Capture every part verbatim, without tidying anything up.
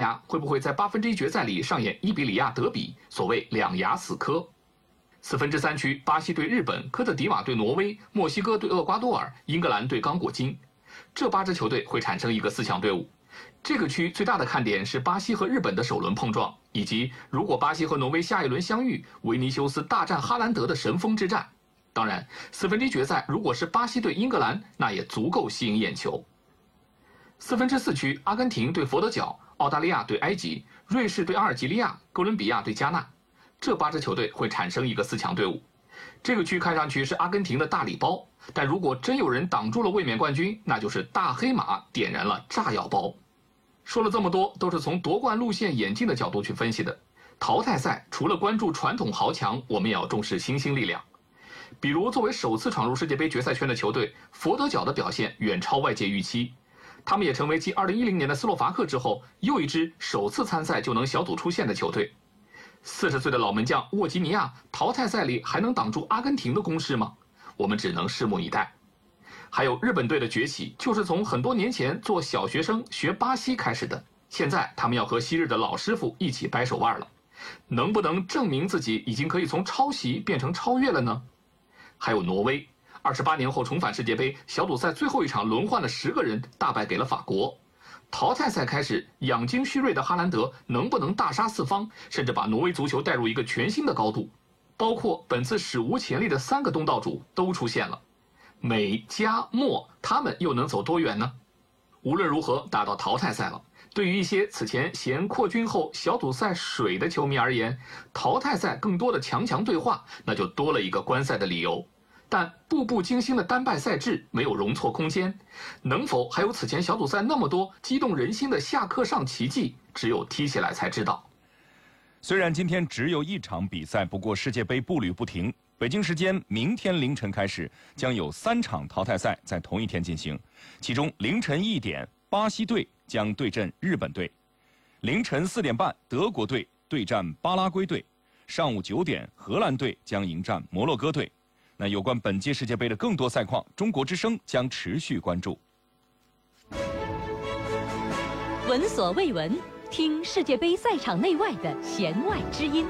牙会不会在八分之一决赛里上演伊比里亚德比，所谓两牙死磕。四分之三区，巴西对日本，科特迪瓦对挪威，墨西哥对厄瓜多尔，英格兰对刚果金，这八支球队会产生一个四强队伍。这个区最大的看点是巴西和日本的首轮碰撞，以及如果巴西和挪威下一轮相遇，维尼修斯大战哈兰德的神锋之战。当然，四分之一决赛如果是巴西对英格兰，那也足够吸引眼球。四分之四区，阿根廷对佛得角，澳大利亚对埃及，瑞士对阿尔及利亚，哥伦比亚对加纳，这八支球队会产生一个四强队伍。这个区看上去是阿根廷的大礼包，但如果真有人挡住了卫冕冠军，那就是大黑马点燃了炸药包。说了这么多，都是从夺冠路线演进的角度去分析的。淘汰赛除了关注传统豪强，我们也要重视新兴力量。比如作为首次闯入世界杯决赛圈的球队，佛得角的表现远超外界预期，他们也成为继二零一零年的斯洛伐克之后，又一支首次参赛就能小组出线的球队。四十岁的老门将沃吉尼亚，淘汰赛里还能挡住阿根廷的攻势吗？我们只能拭目以待。还有日本队的崛起，就是从很多年前做小学生学巴西开始的，现在他们要和昔日的老师傅一起掰手腕了，能不能证明自己已经可以从抄袭变成超越了呢？还有挪威，二十八年后重返世界杯，小组赛最后一场轮换了十个人，大败给了法国。淘汰赛开始，养精蓄锐的哈兰德能不能大杀四方，甚至把挪威足球带入一个全新的高度？包括本次史无前例的三个东道主都出现了，美加墨，他们又能走多远呢？无论如何，打到淘汰赛了。对于一些此前嫌扩军后小组赛水的球迷而言，淘汰赛更多的强强对话，那就多了一个观赛的理由。但步步惊心的单败赛制没有容错空间，能否还有此前小组赛那么多激动人心的下课上奇迹，只有踢起来才知道。 虽然今天只有一场比赛，不过世界杯步履不停。北京时间明天凌晨开始，将有三场淘汰赛在同一天进行，其中凌晨一点，巴西队将对阵日本队；凌晨四点半，德国队对战巴拉圭队；上午九点，荷兰队将迎战摩洛哥队。那有关本届世界杯的更多赛况，中国之声将持续关注。 闻所未闻，听世界杯赛场内外的弦外之音。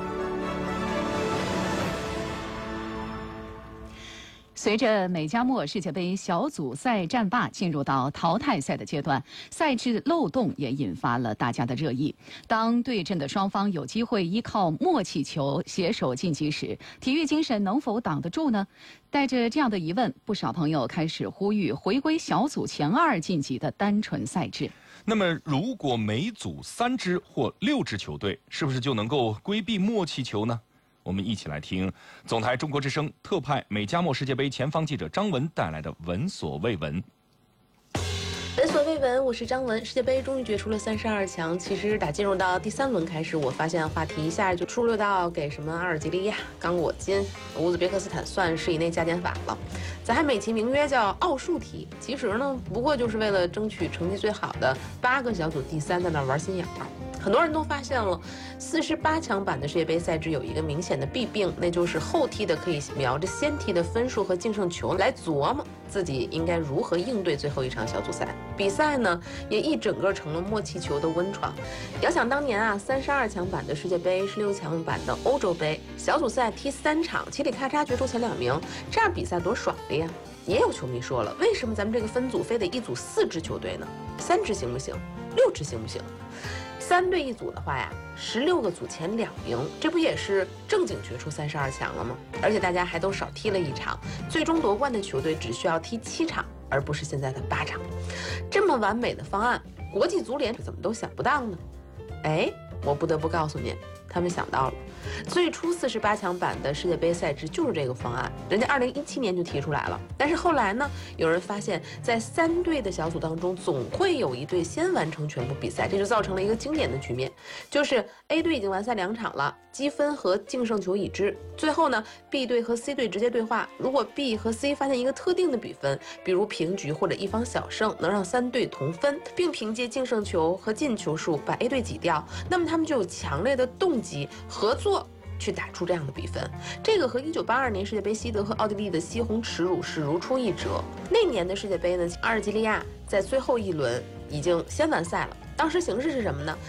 随着美加墨世界杯小组赛战罢进入到淘汰赛的阶段，赛制漏洞也引发了大家的热议。当对阵的双方有机会依靠默契球携手晋级时，体育精神能否挡得住呢？带着这样的疑问，不少朋友开始呼吁回归小组前二晋级的单纯赛制。 那么，如果每组三支或六支球队，是不是就能够规避默契球呢？我们一起来听总台中国之声特派美加墨世界杯前方记者张文带来的闻所未闻。 闻所未闻，我是张文。世界杯终于决出了三十二强。其实打进入到第三轮开始，我发现话题一下就出溜到给什么阿尔及利亚、刚果金、乌兹别克斯坦算是以内加减法了。咱还美其名曰叫奥数题，其实呢不过就是为了争取成绩最好的八个小组第三在那玩心眼儿。很多人都发现了，四十八强版的世界杯赛制有一个明显的弊病，那就是后踢的可以瞄着先踢的分数和净胜球来琢磨自己应该如何应对最后一场小组赛。比赛呢，也一整个成了默契球的温床。遥想当年啊，三十二强版的世界杯、十六强版的欧洲杯，小组赛踢三场，嘁里咔嚓决出前两名，这样比赛多爽的呀！也有球迷说了，为什么咱们这个分组非得一组四支球队呢？三支行不行？六支行不行？三队一组的话呀，十六个组前两名，这不也是正经决出三十二强了吗？而且大家还都少踢了一场，最终夺冠的球队只需要踢七场，而不是现在的八场。这么完美的方案，国际足联怎么都想不到呢？哎，我不得不告诉您，他们想到了。最初四十八强版的世界杯赛制就是这个方案，人家二零一七年就提出来了。但是后来呢，有人发现，在三队的小组当中，总会有一队先完成全部比赛，这就造成了一个经典的局面，就是 A 队已经完赛两场了，积分和净胜球已知。最后呢 ，B 队和 C 队直接对话，如果 B 和 C 发现一个特定的比分，比如平局或者一方小胜，能让三队同分，并凭借净胜球和进球数把 A 队挤掉，那么他们就有强烈的动机合作去打出这样的比分。这个和一九八二年世界杯西德和奥地利的西红耻辱是如出一辙。那年的世界杯呢，阿尔及利亚在最后一轮已经先完赛了。当时形势是什么呢？